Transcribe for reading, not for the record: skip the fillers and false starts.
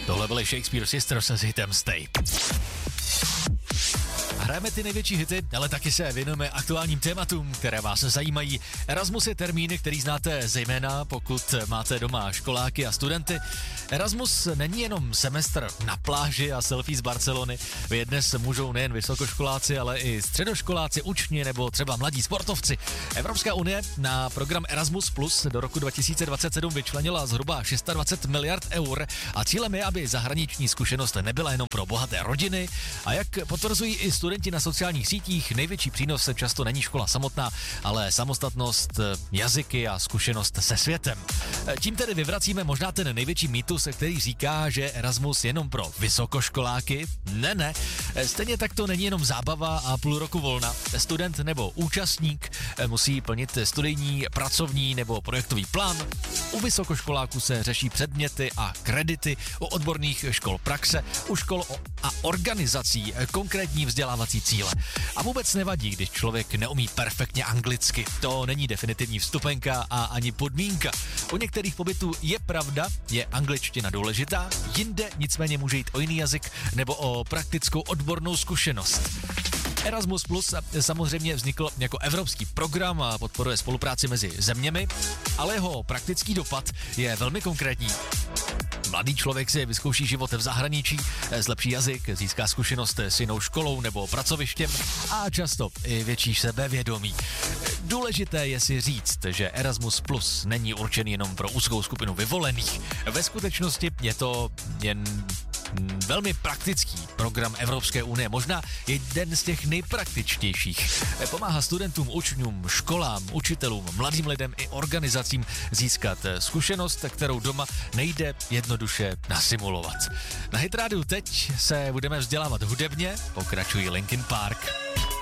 Tohle byly Shakespeare Sisters s hitem Stay. Hrajeme ty největší hity, ale taky se věnujeme aktuálním tématům, které vás zajímají. Erasmus je termín, který znáte zejména, pokud máte doma školáky a studenty. Erasmus není jenom semestr na pláži a selfie z Barcelony. Vy dnes můžou nejen vysokoškoláci, ale i středoškoláci, učni nebo třeba mladí sportovci. Evropská unie na program Erasmus Plus do roku 2027 vyčlenila zhruba 26 miliard eur a cílem je, aby zahraniční zkušenost nebyla jenom pro bohaté rodiny. A jak potvrzují i studenti na sociálních sítích, největší přínos často není škola samotná, ale samostatnost, jazyky a zkušenost se světem. Tím tedy vyvracíme možná ten největší mýtus, který říká, že Erasmus jenom pro vysokoškoláky. Ne. Stejně tak to není jenom zábava a půl roku volna. Student nebo účastník musí plnit studijní, pracovní nebo projektový plán. U vysokoškoláků se řeší předměty a kredity, u odborných škol praxe, u škol a organizací konkrétní vzdělávací cíle. A vůbec nevadí, když člověk neumí perfektně anglicky. To není definitivní vstupenka a ani podmínka. U některých pobytů je pravda, je angličtina důležitá, jinde nicméně může jít o jiný jazyk nebo o praktickou odbornou zkušenost. Erasmus Plus samozřejmě vznikl jako evropský program a podporuje spolupráci mezi zeměmi, ale jeho praktický dopad je velmi konkrétní. Mladý člověk si vyzkouší život v zahraničí, zlepší jazyk, získá zkušenost s jinou školou nebo pracovištěm a často i větší sebevědomí. Důležité je si říct, že Erasmus Plus není určený jenom pro úzkou skupinu vyvolených. Ve skutečnosti je to jen velmi praktický program Evropské unie, možná jeden z těch nejpraktičtějších. Pomáhá studentům, učňům, školám, učitelům, mladým lidem i organizacím získat zkušenost, kterou doma nejde jednoduše nasimulovat. Na Hit Radio teď se budeme vzdělávat hudebně, pokračují Linkin Park.